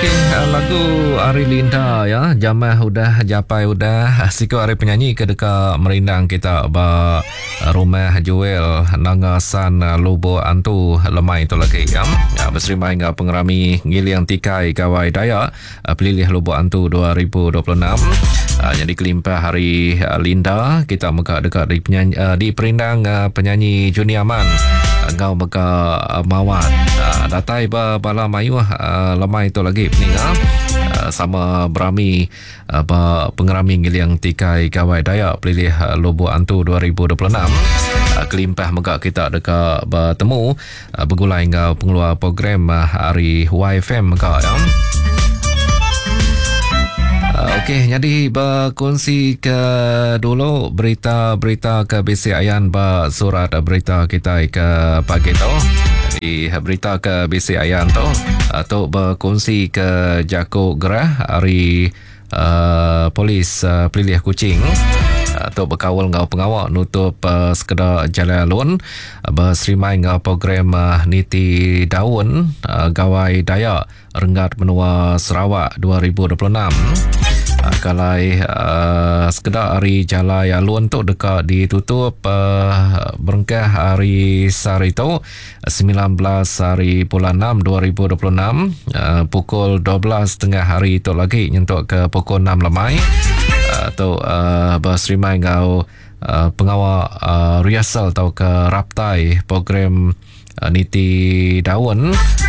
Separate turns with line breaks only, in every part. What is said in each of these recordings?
Okey, lagu Ari Linda ya, jamah udah japai udah siko Ari penyanyi ke dekat merindang kita ba rumah Joel Nangasan Lobo Antu lemai tu lagi ya. Berserimai dengan pengerami ngiliang tikai kawai daya pelilih Lobo Antu 2026. Jadi kelimpah Hari Linda kita meka dekat di penyanyi di perindang penyanyi Juniaman ngau meka mawat datai bala mayu lemai tu lagi ni sama berami pengerami ngiliang tikai kawai daya pelilih Lobo Antu 2026 kelimpah meka kita dekat bertemu bergulai ngau pengeluar program Hari YFM meka ya. Okey, jadi berkongsi ke dulu berita-berita ke BC Ayan surat berita kita ke pagi tu. Jadi berita ke BC Ayan tu atau berkongsi ke Jako Gerah Hari Polis Pelilih Kuching atau berkawal ngau pengawal nutup sekedar jalan alun berserimai ngau program Niti Daun Gawai Daya Renggat Menua Sarawak 2026 kalai sekedar hari jalan alun tu dekat ditutup berengkah hari Sarito 19 hari bulan 6 2026 pukul 12 tengah hari tu lagi nyentuk ke pukul 6 lemai atau berserimai ngau pengawal rehearsal atau ke raptai program Niti Daun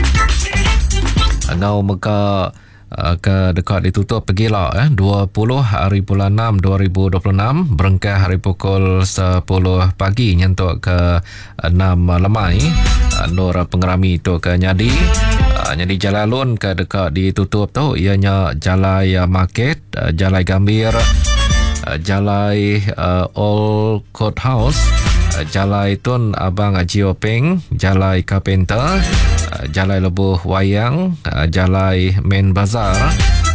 ngau meka ke dekat ditutup pergilah 20 hari bulan 6 2026 berengkah hari pukul 10 pagi nyentuk ke 6 lemai nur pengerami tu ke nyadi jadi jalan alun ke dekat ditutup tu ianya Jalai Market, Jalai Gambir, Jalai Old Courthouse, Jalai Tun Abang Jiopeng, Jalai Carpenter, Jalai Lebuh Wayang, Jalai Main Bazar,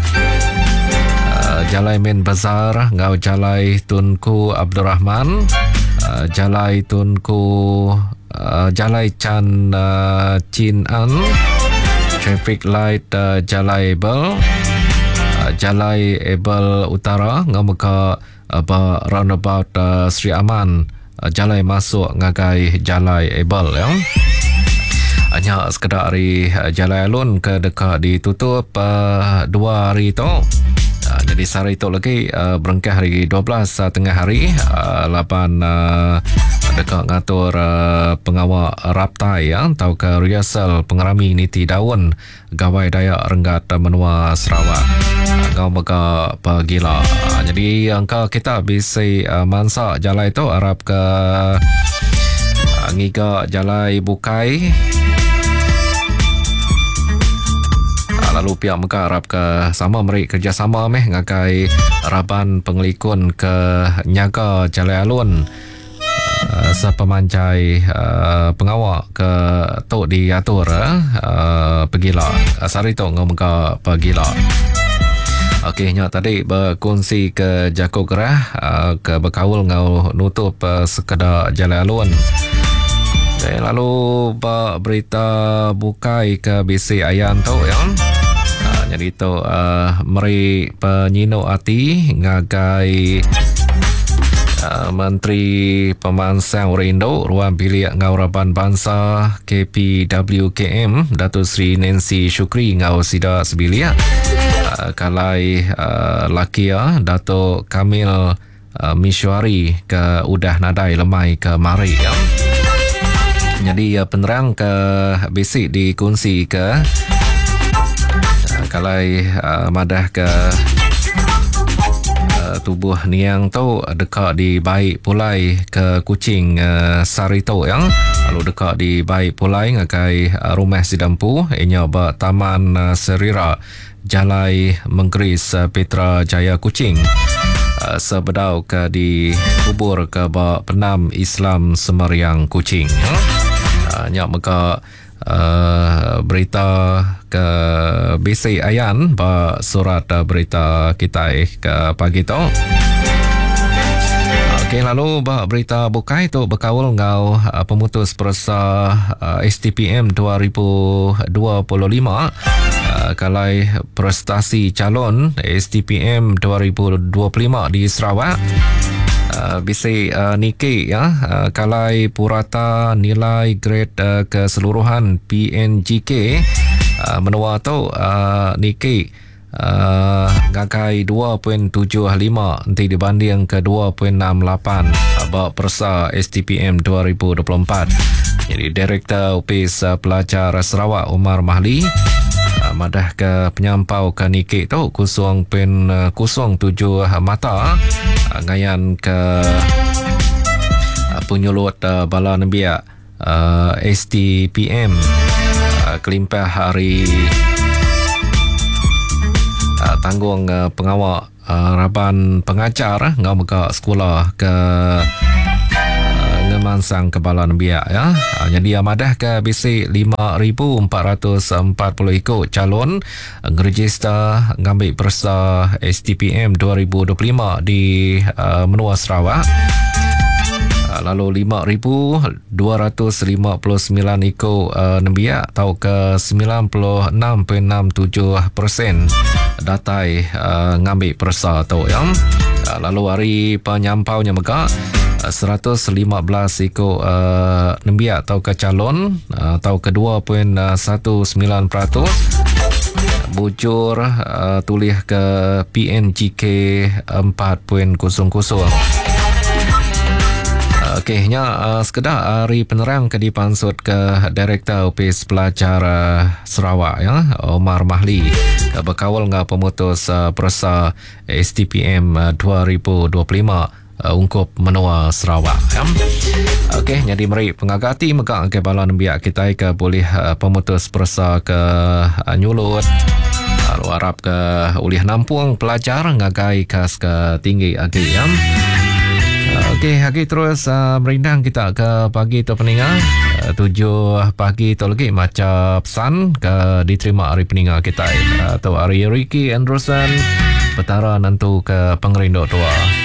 Jalai Main Bazar, ngau Jalai Tunku Abdul Rahman, Jalai Tunku Jalai Chan Chin An, Traffic Light Jalai Ebel, Jalai Ebel Utara ngau meka roundabout Sri Aman, Jalai masuk ngagai Jalai Ebel ya. Hanya sekedar hari jalan alun ke dekat ditutup 2 hari tu. Jadi sehari tu lagi berengkah hari 12 tengah hari 8 dekat ngatur pengawal raptai ya atau ke rehearsal pengerami Niti Daun Gawai Daya Renggat Menua Sarawak ngau mega pagila. Jadi angka kita bisa mansa jalan itu Arab ke ngiga Jalai Bukai lalu pihak Mekah Arab ke sama mereka kerjasama ngakai Raban Pengelikun ke Nyaga Jalai Alun sepemancai pengawal ke tok diatur pergilah sari tok ngau Mekah pergilah. Okey, nya tadi berkongsi ke Jako Gerah ke berkawal ngau nutup sekedar Jalai Alun. Lalu berita bukai ke BC Ayan tu ya. Jadi tu meri penyino ati ngagai Menteri Pemansang Orindo Ruang Bilik Ngauraban Bangsa KPWKM Datuk Seri Nancy Shukri ngau sida sebilia kalai lakia Datuk Kamil Mishwari ke udah nadai lemai ke mari ya. Jadi penerang ke basic dikongsi ke kalai madah ke tubuh niang tu dekat di baik pulai ke Kuching Sarito yang lalu dekat di baik pulai ngakai rumah sidampu ianya ba Taman Serira Jalai Mengkeris Petra Jaya Kuching sebedau ke di kubur ke ba Penam Islam Semariang Kuching nyak meka berita ke BC Ayan ba surat berita kita ke pagi tu. Okey, lalu berita bukai tu berkawal ngau pemutus perasa STPM 2025 kalai prestasi calon STPM 2025 di Sarawak. Bisi Nike ya, kalai purata nilai grade keseluruhan PNGK menua tu Nike ngakai 2.75 nanti dibanding ke 2.68 bak persa STPM 2024. Jadi Direktur Opis Pelajar Sarawak Omar Mahli madah ke penyampau ke Nike tu 0.07 mata ngayan ke penyulut bala nembiak STPM kelimpah hari tanggung pengawal Raban pengajar ngau muka sekolah ke ngemansang kepala nembiak ya. Jadi amadah ke BC 5,440 ikut calon ngeregister ngambil persa STPM 2025 di menua Sarawak. Lalu 5,259 ikut nembiak atau ke 96.67% datai ngambil persa tu ya. Lalu hari penyampaunya mega 115 ikut nembiak atau ke calon atau ke 2.19% bujur tulis ke PNGK 4.00. Okeynya sekedar hari penerang ke dipansut ke Direktur Opis Pelajar Sarawak ya, Omar Mahli berkawal dengan pemutus persa STPM 2025 ungkup menua Sarawak ya. Okey, jadi mari pengagati megak ke bala nembiak kita ke boleh pemutus persa ke nyulut lalu harap ke ulih nampung pelajar ngagai kas ke tinggi agi ya. Okey, hari terus berindang kita ke pagi tu peningat 7 pagi tu lagi macam pesan ke diterima hari peningat kita atau hari Ricky Anderson petara nantu ke pengerindok tua.